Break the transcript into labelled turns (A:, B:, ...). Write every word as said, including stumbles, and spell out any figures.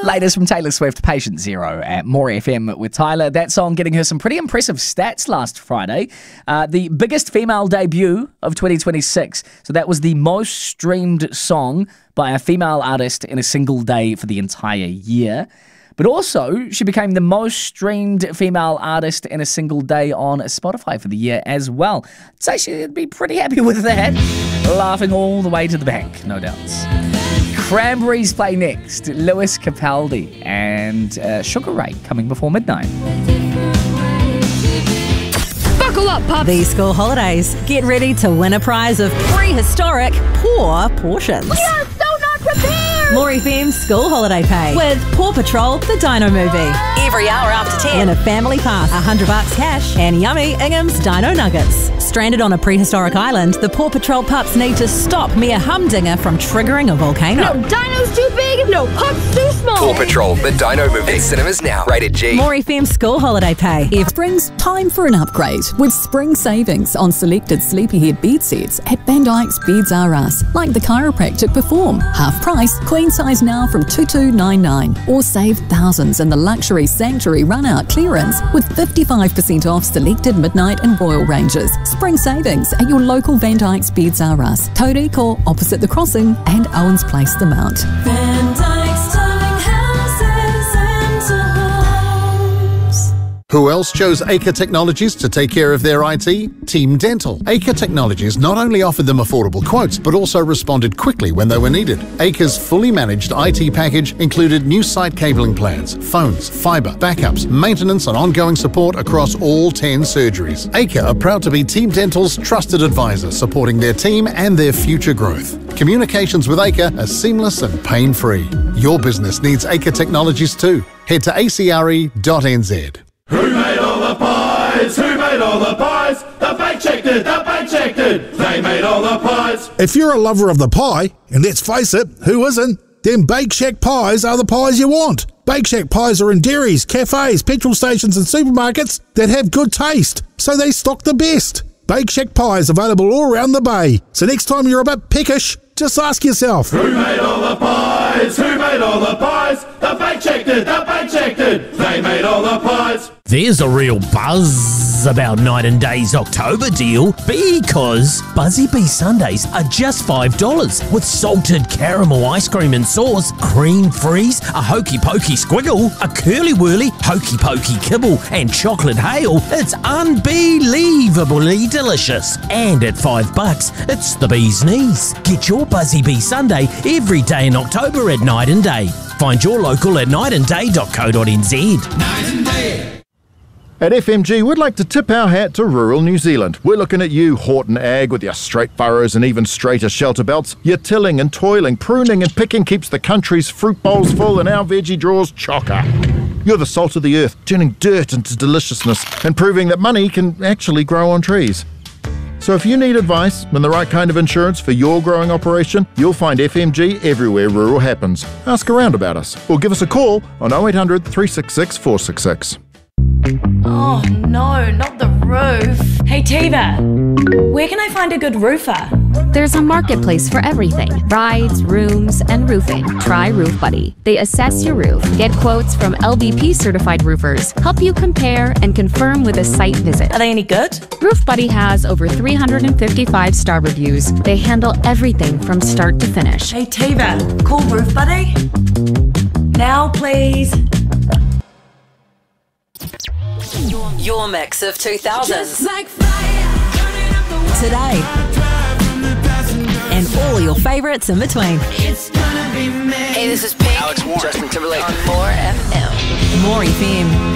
A: Latest from Taylor Swift, Patient Zero at More F M with Tyler. That song getting her some pretty impressive stats last Friday. Uh, the biggest female debut of twenty twenty-six. So that was the most streamed song by a female artist in a single day for the entire year. But also, she became the most streamed female artist in a single day on Spotify for the year as well. I'd say she'd be pretty happy with that. Laughing all the way to the bank, no doubts. Cranberries play next. Lewis Capaldi and uh, Sugar Ray coming before midnight.
B: Buckle up, pup!
C: These school holidays, get ready to win a prize of prehistoric paw portions.
B: We are so not prepared!
C: More F M's School Holiday Pay with Paw Patrol, the Dino Movie. Every hour after ten. Win a family pass, a hundred bucks cash, and yummy Ingham's Dino Nuggets. Stranded on a prehistoric island, the Paw Patrol pups need to stop Mayor Humdinger from triggering a volcano.
B: No dino's too big, no pups too small.
D: Paw Patrol, the Dino Movie. In cinemas now. Rated G.
C: More F M School Holiday Pay. If
E: Spring's time for an upgrade with spring savings on selected Sleepyhead bed sets at Van Dyke's Beds R Us, like the chiropractic Perform. Half price, queen size now from two two nine nine. Or save thousands in the luxury Sanctuary run-out clearance with fifty-five percent off selected Midnight and Royal ranges. Spring savings at your local Van Dyke's Beds R Us, Todic or opposite the crossing, and Owens Place the Mount.
F: Van Dyke's Darling Houses and Homes.
G: Who else chose Acre Technologies to take care of their I T? Team Dental. Acre Technologies not only offered them affordable quotes, but also responded quickly when they were needed. Acre's fully managed I T package included new site cabling plans, phones, fibre, backups, maintenance and ongoing support across all ten surgeries. Acre are proud to be Team Dental's trusted advisor, supporting their team and their future growth. Communications with Acre are seamless and pain-free. Your business needs Acre Technologies too. Head to a c r e dot n z.
H: Who made all the pies? Who made all the pies? The Bake Shack did, the Bake Shack did. They made all the pies.
I: If you're a lover of the pie, and let's face it, who isn't? Then Bake Shack pies are the pies you want. Bake Shack pies are in dairies, cafes, petrol stations and supermarkets that have good taste, so they stock the best. Bake Shack pies available all around the bay. So next time you're a bit peckish, just ask yourself,
H: who made all the pies? Who made all the pies? The Bake Shack did, the Bake Shack did. They made all the pies.
J: There's a real buzz about Night and Day's October deal because Buzzy Bee Sundays are just five dollars with salted caramel ice cream and sauce, cream freeze, a hokey pokey squiggle, a curly whirly hokey pokey kibble and chocolate hail. It's unbelievably delicious. And at five bucks, it's the bee's knees. Get your Buzzy Bee Sunday every day in October at Night and Day. Find your local at night and day dot co dot n z.
H: Night and Day.
K: At F M G, we'd like to tip our hat to rural New Zealand. We're looking at you, Horton Ag, with your straight furrows and even straighter shelter belts. Your tilling and toiling, pruning and picking keeps the country's fruit bowls full and our veggie drawers chocker. You're the salt of the earth, turning dirt into deliciousness and proving that money can actually grow on trees. So if you need advice and the right kind of insurance for your growing operation, you'll find F M G everywhere rural happens. Ask around about us or give us a call on oh eight hundred, three six six, four six six.
L: Oh no, not the roof. Hey Tiva, where can I find a good roofer?
M: There's a marketplace for everything. Rides, rooms, and roofing. Try Roof Buddy. They assess your roof, get quotes from L V P certified roofers, help you compare and confirm with a site visit.
L: Are they any good?
M: Roof Buddy has over three hundred fifty-five star reviews. They handle everything from start to finish.
L: Hey Tiva, call Roof Buddy. Now please.
N: Your mix of two thousands.
C: Like today. And all your favourites in between.
N: Hey, this is Pink. Alex Warren. Justin Timberlake. On More F M.
C: More F M.